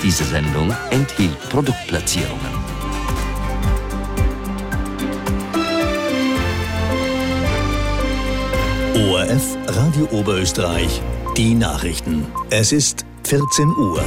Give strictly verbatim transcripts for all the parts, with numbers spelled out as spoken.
Diese Sendung enthielt Produktplatzierungen. O R F Radio Oberösterreich, die Nachrichten. Es ist vierzehn Uhr.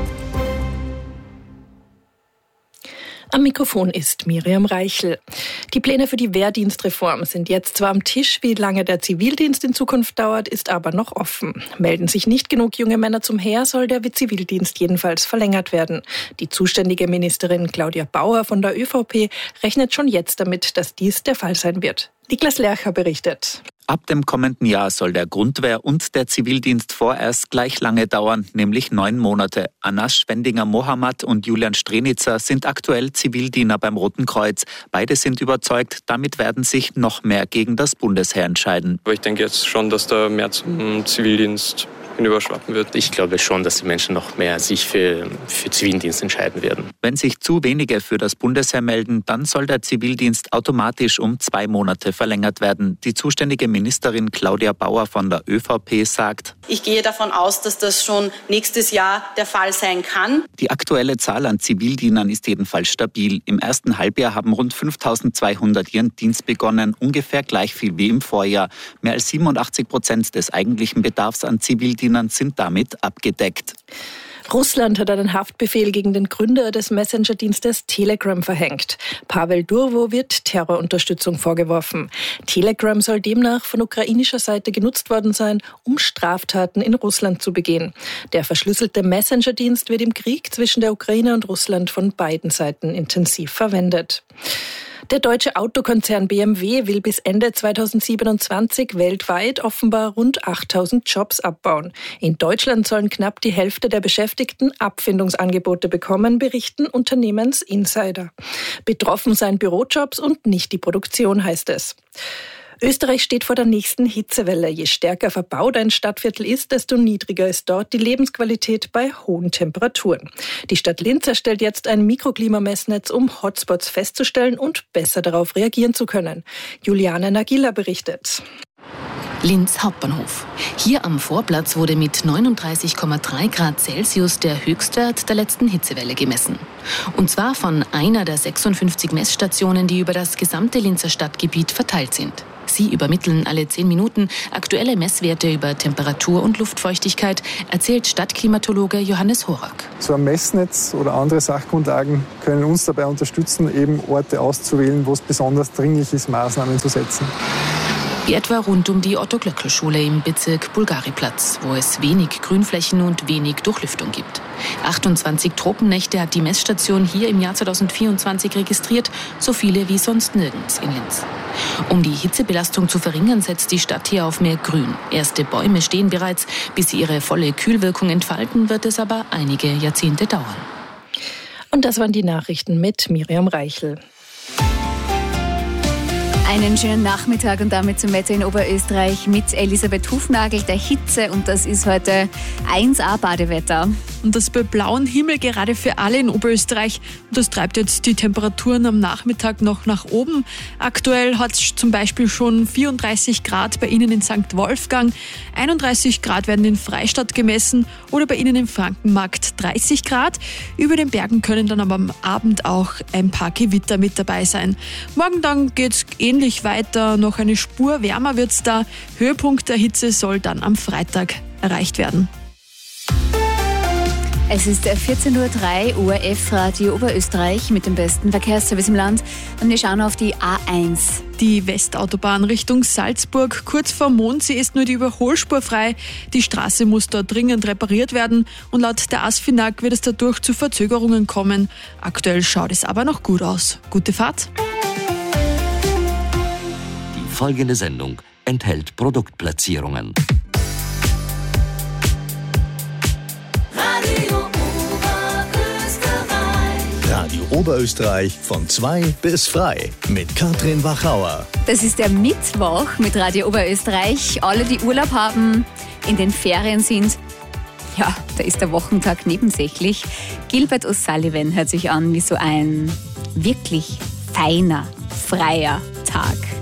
Am Mikrofon ist Miriam Reichel. Die Pläne für die Wehrdienstreform sind jetzt zwar am Tisch, wie lange der Zivildienst in Zukunft dauert, ist aber noch offen. Melden sich nicht genug junge Männer zum Heer, soll der Zivildienst jedenfalls verlängert werden. Die zuständige Ministerin Claudia Bauer von der ÖVP rechnet schon jetzt damit, dass dies der Fall sein wird. Niklas Lercher berichtet. Ab dem kommenden Jahr soll der Grundwehr und der Zivildienst vorerst gleich lange dauern, nämlich neun Monate. Anas Schwendinger-Mohammad und Julian Strenitzer sind aktuell Zivildiener beim Roten Kreuz. Beide sind überzeugt, damit werden sich noch mehr gegen das Bundesheer entscheiden. Aber ich denke jetzt schon, dass da mehr zum Zivildienst hinüberschwappen wird. Ich glaube schon, dass die Menschen noch mehr sich für, für Zivildienst entscheiden werden. Wenn sich zu wenige für das Bundesheer melden, dann soll der Zivildienst automatisch um zwei Monate verlängert werden. Die zuständige Ministerin Claudia Bauer von der ÖVP sagt: Ich gehe davon aus, dass das schon nächstes Jahr der Fall sein kann. Die aktuelle Zahl an Zivildienern ist jedenfalls stabil. Im ersten Halbjahr haben rund fünftausendzweihundert ihren Dienst begonnen, ungefähr gleich viel wie im Vorjahr. Mehr als siebenundachtzig Prozent des eigentlichen Bedarfs an Zivildienern sind damit abgedeckt. Russland hat einen Haftbefehl gegen den Gründer des Messenger-Dienstes Telegram verhängt. Pavel Durwo wird Terrorunterstützung vorgeworfen. Telegram soll demnach von ukrainischer Seite genutzt worden sein, um Straftaten in Russland zu begehen. Der verschlüsselte Messenger-Dienst wird im Krieg zwischen der Ukraine und Russland von beiden Seiten intensiv verwendet. Der deutsche Autokonzern B M W will bis Ende zweitausendsiebenundzwanzig weltweit offenbar rund achttausend Jobs abbauen. In Deutschland sollen knapp die Hälfte der Beschäftigten Abfindungsangebote bekommen, berichten Unternehmensinsider. Betroffen seien Bürojobs und nicht die Produktion, heißt es. Österreich steht vor der nächsten Hitzewelle. Je stärker verbaut ein Stadtviertel ist, desto niedriger ist dort die Lebensqualität bei hohen Temperaturen. Die Stadt Linz erstellt jetzt ein Mikroklimamessnetz, um Hotspots festzustellen und besser darauf reagieren zu können. Juliane Nagila berichtet. Linz Hauptbahnhof. Hier am Vorplatz wurde mit neununddreißig Komma drei Grad Celsius der Höchstwert der letzten Hitzewelle gemessen. Und zwar von einer der sechsundfünfzig Messstationen, die über das gesamte Linzer Stadtgebiet verteilt sind. Sie übermitteln alle zehn Minuten aktuelle Messwerte über Temperatur und Luftfeuchtigkeit, erzählt Stadtklimatologe Johannes Horak. So ein Messnetz oder andere Sachgrundlagen können uns dabei unterstützen, eben Orte auszuwählen, wo es besonders dringlich ist, Maßnahmen zu setzen. Wie etwa rund um die Otto-Glöckl-Schule im Bezirk Bulgariplatz, wo es wenig Grünflächen und wenig Durchlüftung gibt. achtundzwanzig Tropennächte hat die Messstation hier im Jahr zweitausendvierundzwanzig registriert, so viele wie sonst nirgends in Linz. Um die Hitzebelastung zu verringern, setzt die Stadt hier auf mehr Grün. Erste Bäume stehen bereits. Bis sie ihre volle Kühlwirkung entfalten, wird es aber einige Jahrzehnte dauern. Und das waren die Nachrichten mit Miriam Reichel. Einen schönen Nachmittag und damit zum Wetter in Oberösterreich mit Elisabeth Hufnagel, der Hitze, und das ist heute eins A Badewetter. Und das bei blauem Himmel gerade für alle in Oberösterreich. Und das treibt jetzt die Temperaturen am Nachmittag noch nach oben. Aktuell hat es zum Beispiel schon vierunddreißig Grad bei Ihnen in Sankt Wolfgang, einunddreißig Grad werden in Freistadt gemessen oder bei Ihnen im Frankenmarkt dreißig Grad. Über den Bergen können dann aber am Abend auch ein paar Gewitter mit dabei sein. Morgen dann geht es ähnlich weiter, noch eine Spur wärmer wird es da. Höhepunkt der Hitze soll dann am Freitag erreicht werden. Es ist vierzehn Uhr drei, O R F Radio Oberösterreich mit dem besten Verkehrsservice im Land. Und wir schauen auf die A eins. Die Westautobahn Richtung Salzburg, kurz vor Mondsee, ist nur die Überholspur frei. Die Straße muss dort dringend repariert werden und laut der ASFINAG wird es dadurch zu Verzögerungen kommen. Aktuell schaut es aber noch gut aus. Gute Fahrt! Die folgende Sendung enthält Produktplatzierungen. Radio Oberösterreich von zwei bis frei mit Katrin Wachauer. Das ist der Mittwoch mit Radio Oberösterreich. Alle, die Urlaub haben, in den Ferien sind, ja, da ist der Wochentag nebensächlich. Gilbert O'Sullivan hört sich an wie so ein wirklich feiner, freier Tag.